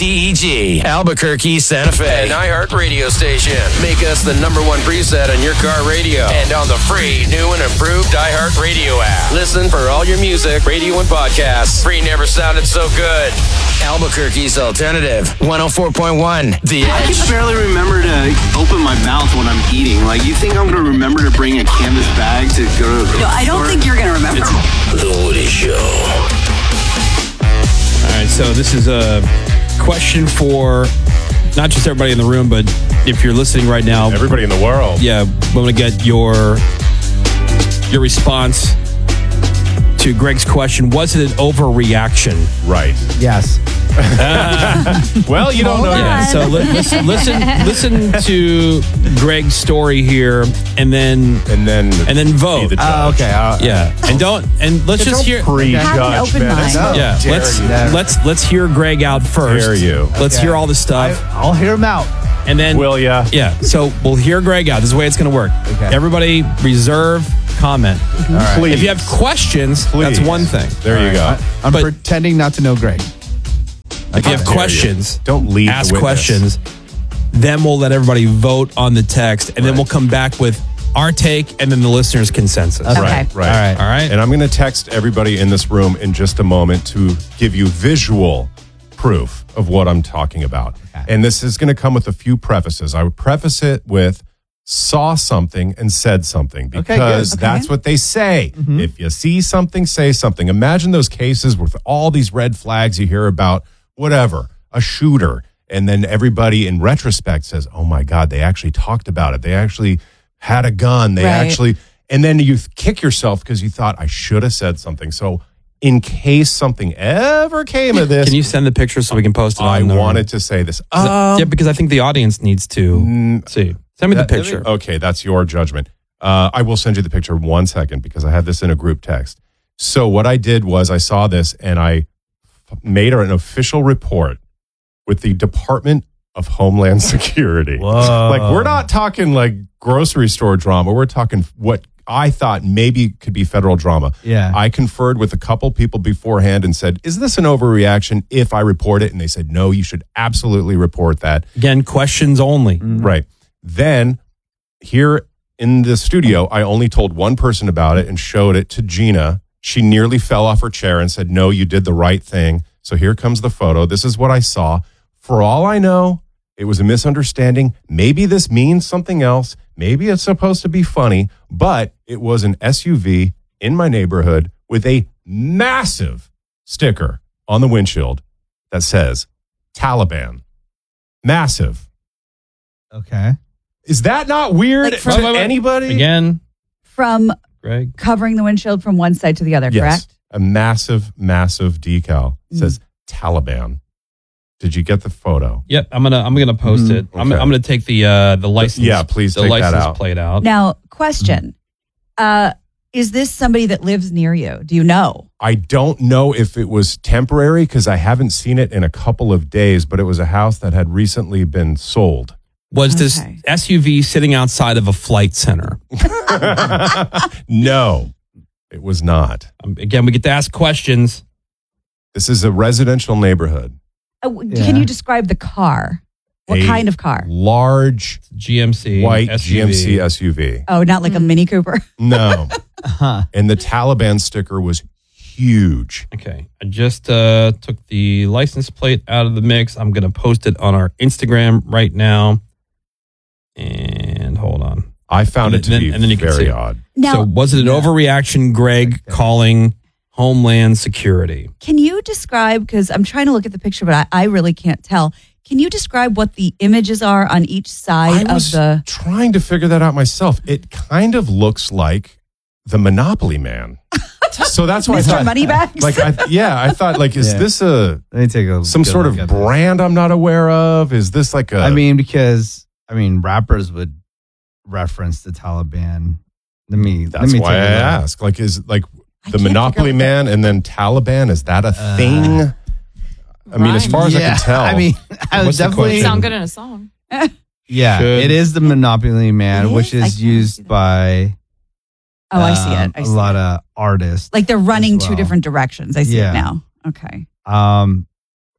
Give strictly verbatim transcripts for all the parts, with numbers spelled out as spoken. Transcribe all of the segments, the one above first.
T E G, Albuquerque, Santa Fe. An iHeart radio station. Make us the number one preset on your car radio. And on the free, new and improved iHeart radio app. Listen for all your music, radio, and podcasts. Free never sounded so good. Albuquerque's alternative. one oh four point one. The Edge. I can barely remember to open my mouth when I'm eating. Like, you think I'm going to remember to bring a canvas bag to go to the No, I don't store? think you're going to remember. The Woody Show. All right, so this is a question for not just everybody in the room, but if you're listening right now. Everybody in the world. Yeah, we want to get your your response to Greg's question. Was it an overreaction? Right. Yes. Uh, well, you don't know yeah, yet. so li- listen, listen, listen to Greg's story here, and then and then and then vote. The Uh, okay. Uh, yeah, and don't and let's Yeah, just don't hear. prejudge, Have an open man. mind. No, Yeah, dare let's you. let's let's hear Greg out first. Dare you. Let's Okay. hear all the stuff, I, I'll hear him out. and then Will ya? Yeah. So we'll hear Greg out. This is the way it's going to work. Okay. Everybody reserve comment. All right. Please. If you have questions, Please. that's one thing. There you go. I, I'm But- pretending not to know Greg. If you have How dare questions, you. Don't lead the ask witness. questions. Then we'll let everybody vote on the text, and then we'll come back with our take and then the listener's consensus. Okay. Right, right. All right. All right. And I'm going to text everybody in this room in just a moment to give you visual proof of what I'm talking about. Okay. And this is going to come with a few prefaces. I would preface it with saw something and said something Okay, because good. that's what they say. Mm-hmm. If you see something, say something. Imagine those cases with all these red flags you hear about, whatever, a shooter. And then everybody in retrospect says, oh my God, they actually talked about it. They actually had a gun. They Right. actually, and then you kick yourself because you thought, I should have said something. So in case something ever came of this, Can you send the picture so we can post it I on the- wanted to say this. Is it- Um, yeah, because I think the audience needs to see. Send me the that- picture. Okay, that's your judgment. Uh, I will send you the picture one second because I have this in a group text. So what I did was I saw this and I f- made an official report with the Department of Homeland Security. Whoa. Like, we're not talking like grocery store drama. We're talking what I thought maybe could be federal drama. Yeah. I conferred with a couple people beforehand and said, is this an overreaction if I report it? And they said, no, you should absolutely report that. Again, questions only. Right. Then here in the studio, I only told one person about it and showed it to Gina. She nearly fell off her chair and said, no, you did the right thing. So here comes the photo. This is what I saw. For all I know, it was a misunderstanding. Maybe this means something else. Maybe it's supposed to be funny, but it was an S U V in my neighborhood with a massive sticker on the windshield that says Taliban. Massive. Okay. Is that not weird Like from- to Wait, wait, wait. anybody? Again, From Greg. covering the windshield from one side to the other, Yes. correct? A massive, massive decal. It says Taliban. Did you get the photo? Yep, I'm gonna I'm gonna post it. I'm, Okay. I'm gonna take the uh the license. Yeah, please the take that license out. plate out. Now, question. Uh, is this somebody that lives near you? Do you know? I don't know if it was temporary because I haven't seen it in a couple of days, but it was a house that had recently been sold. Was this Okay. S U V sitting outside of a flight center? No, it was not. Um, again, we get to ask questions. This is a residential neighborhood. Uh, w- Yeah. Can you describe the car? What A kind of car? Large G M C white S U V. G M C S U V. Oh, not like a Mini Cooper. No. Huh. And the Taliban sticker was huge. Okay, I just uh, took the license plate out of the mix. I'm gonna post it on our Instagram right now. And hold on. I found And it to then- be and then you can see very it. odd. Now, so was it an overreaction, Greg, calling Homeland Security? can you describe, because I'm trying to look at the picture, but I, I really can't tell. Can you describe what the images are on each side I was of the... trying to figure that out myself. It kind of looks like the Monopoly Man. So that's why I Mister thought, Moneybags? like, I, yeah, I thought, like, is Yeah. this a Let me take a some good sort look of at this. brand I'm not aware of? Is this like a? I mean, because I mean, rappers would reference the Taliban. Let me. that's let me why I take a look. ask. Like, is like I the can't Monopoly figure out Man and then Taliban? Is that a Uh, thing? I mean, as far as I Yeah, can tell, I mean, I What's the definitely. question? Sound good in a song. Yeah, Should- it is the Monopoly Man, It which is? I is can't see used that. by. Oh, I see um, it. I a see lot it. of artists. Like they're running as two well. different directions. I see Yeah. it now. Okay. Um,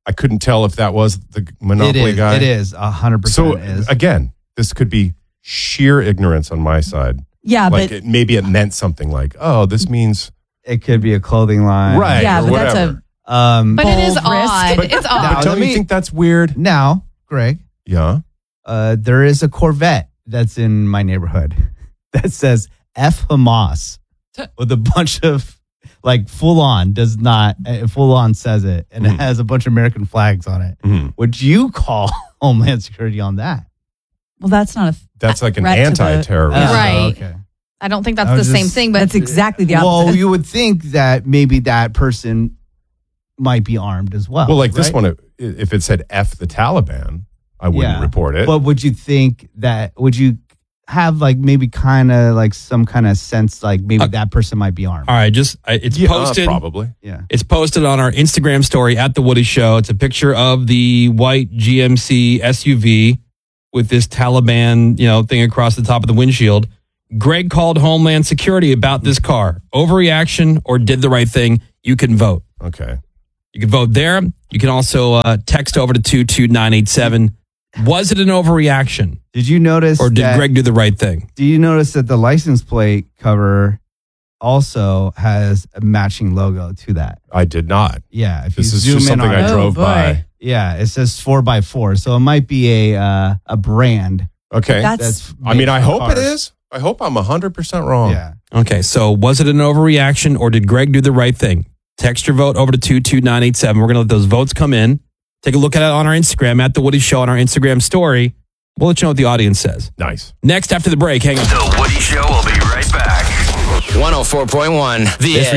I couldn't tell if that was the Monopoly it is, guy. It is a hundred percent. So is. again, this could be sheer ignorance on my side. Yeah, like but it, maybe it meant something like, oh, this means It could be a clothing line, right? yeah, or but whatever. that's a Um, But it is Bold risk. odd. But- it's But odd. Now, don't let you me- think that's weird? now, Greg, Yeah. uh, there is a Corvette that's in my neighborhood that says F Hamas with a bunch of like full on does not uh, full on says it and Mhm. it has a bunch of American flags on it. Mhm. Would you call Homeland Security on that? well, that's not a. That's like an threat to the- anti-terrorist. Uh, Right. Okay. I don't think that's I the was same just- thing, but That's exactly the opposite. Well, you would think that maybe that person might be armed as well. Well, like this right? one, if it said F the Taliban, I wouldn't Yeah. report it. But would you think that? Would you have like maybe kind of like some kind of sense like maybe Uh, that person might be armed? All right, just I, it's yeah, posted. probably. Yeah. It's posted on our Instagram story at The Woody Show. It's a picture of the white G M C S U V with this Taliban, you know, thing across the top of the windshield. Greg called Homeland Security about this car. Overreaction or did the right thing? You can vote. Okay. You can vote there. You can also uh, text over to two two nine eight seven. Was it an overreaction Did you notice? or did that, Greg do the right thing? Do you notice that the license plate cover also has a matching logo to that? I did not. Yeah. If This you is zoom just in something on I it, Oh, drove boy. by. yeah, it says four by four, so it might be a uh, a brand. Okay. That's, That's. I mean, made I for hope it cars. is. I hope I'm one hundred percent wrong. Yeah. Okay, so was it an overreaction or did Greg do the right thing? Text your vote over to two two nine eight seven. We're going to let those votes come in. Take a look at it on our Instagram, at The Woody Show on our Instagram story. We'll let you know what the audience says. Nice. Next, after the break, hang on. The Woody Show will be right back. one oh four point one The This Edge.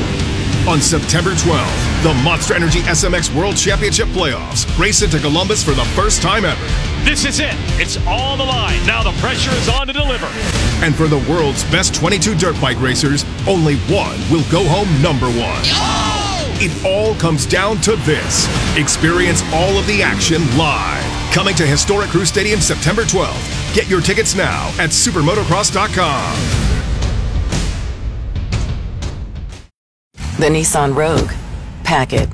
On September twelfth, the Monster Energy S M X World Championship Playoffs race into Columbus for the first time ever. This is it. It's all the line. Now the pressure is on to deliver. And for the world's best twenty-two dirt bike racers, only one will go home number one. It all comes down to this. Experience all of the action live. Coming to Historic Crew Stadium September twelfth. Get your tickets now at supermotocross dot com. The Nissan Rogue. Pack it.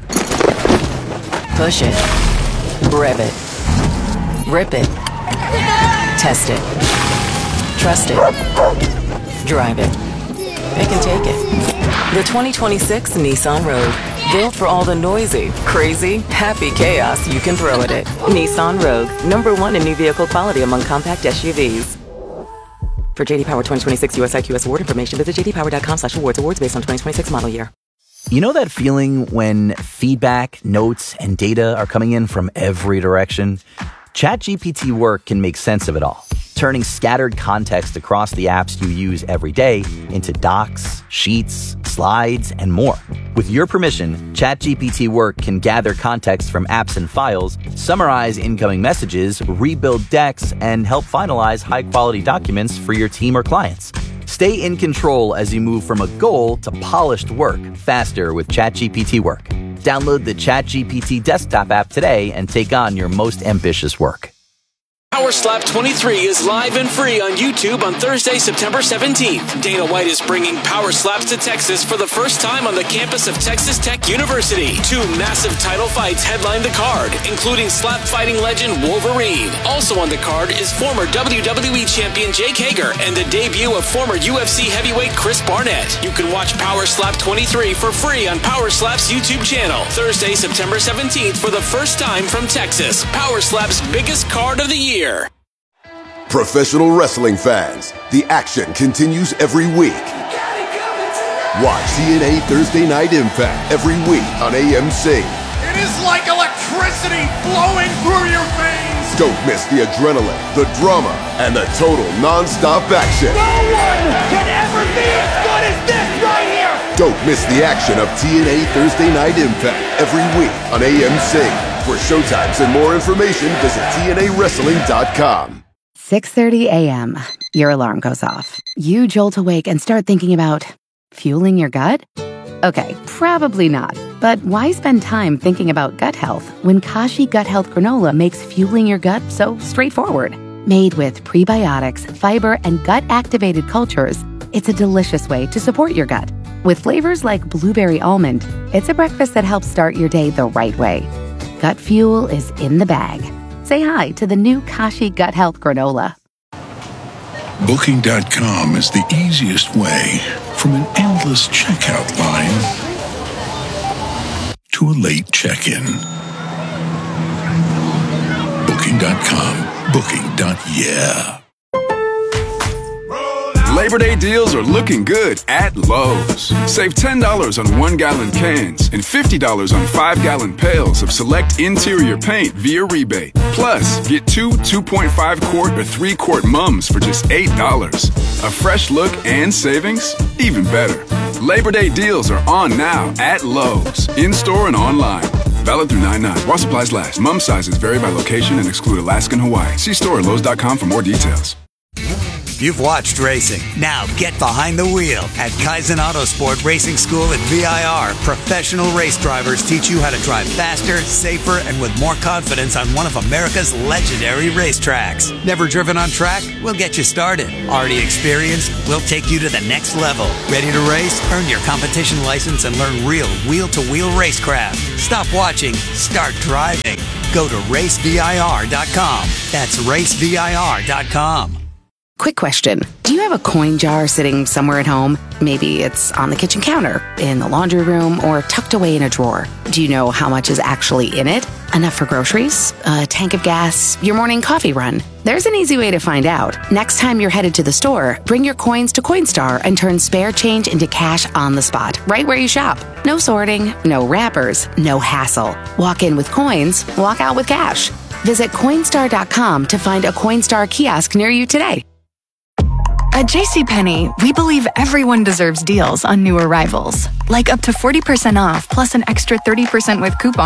Push it. Rev it. Rip it. Test it. Trust it. Drive it. Pick and take it. The twenty twenty-six Nissan Rogue. Built for all the noisy, crazy, happy chaos you can throw at it. Nissan Rogue. Number one in new vehicle quality among compact S U Vs. For J D Power twenty twenty-six U S I Q S award information, visit j d power dot com slash awards. Awards based on twenty twenty-six model year. You know that feeling when feedback, notes, and data are coming in from every direction? ChatGPT Work can make sense of it all, turning scattered context across the apps you use every day into docs, sheets, slides, and more. With your permission, ChatGPT Work can gather context from apps and files, summarize incoming messages, rebuild decks, and help finalize high-quality documents for your team or clients. Stay in control as you move from a goal to polished work faster with ChatGPT Work. Download the ChatGPT desktop app today and take on your most ambitious work. Power Slap twenty-three is live and free on YouTube on Thursday, September seventeenth. Dana White is bringing Power Slaps to Texas for the first time on the campus of Texas Tech University. Two massive title fights headline the card, including slap fighting legend Wolverine. Also on the card is former W W E champion Jake Hager and the debut of former U F C heavyweight Chris Barnett. You can watch Power Slap twenty-three for free on Power Slap's YouTube channel. Thursday, September seventeenth for the first time from Texas. Power Slap's biggest card of the year. Professional wrestling fans, the action continues every week. Watch T N A Thursday Night Impact every week on A M C. It is like electricity flowing through your veins. Don't miss the adrenaline, the drama, and the total non-stop action. No one can ever be as good as this right here. Don't miss the action of T N A Thursday Night Impact every week on A M C. For showtimes and more information, visit T N A wrestling dot com. six thirty a.m. Your alarm goes off. You jolt awake and start thinking about fueling your gut? Okay, probably not. But why spend time thinking about gut health when Kashi Gut Health Granola makes fueling your gut so straightforward? Made with prebiotics, fiber, and gut-activated cultures, it's a delicious way to support your gut. With flavors like blueberry almond, it's a breakfast that helps start your day the right way. gut fuel is in the bag. Say hi to the new Kashi Gut Health Granola. Booking dot com is the easiest way from an endless checkout line to a late check-in. Booking dot com. Booking. Yeah. Labor Day deals are looking good at Lowe's. Save ten dollars on one-gallon cans and fifty dollars on five-gallon pails of select interior paint via rebate. Plus, get two two point five quart or three quart mums for just eight dollars. A fresh look and savings? Even better. Labor Day deals are on now at Lowe's, in-store and online. Valid through nine nine. While supplies last. Mum sizes vary by location and exclude Alaska and Hawaii. See store at Lowe's dot com for more details. You've watched racing. Now get behind the wheel at Kaizen Autosport Racing School at V I R. Professional race drivers teach you how to drive faster, safer, and with more confidence on one of America's legendary racetracks. Never driven on track? We'll get you started. Already experienced? We'll take you to the next level. Ready to race? Earn your competition license and learn real wheel-to-wheel racecraft. Stop watching. Start driving. Go to race V I R dot com. That's race V I R dot com. Quick question. Do you have a coin jar sitting somewhere at home? Maybe it's on the kitchen counter, in the laundry room, or tucked away in a drawer. Do you know how much is actually in it? Enough for groceries? A tank of gas? Your morning coffee run? There's an easy way to find out. Next time you're headed to the store, bring your coins to Coinstar and turn spare change into cash on the spot, right where you shop. No sorting, no wrappers, no hassle. Walk in with coins, walk out with cash. Visit Coinstar dot com to find a Coinstar kiosk near you today. At JCPenney, we believe everyone deserves deals on new arrivals, like up to forty percent off plus an extra thirty percent with coupons.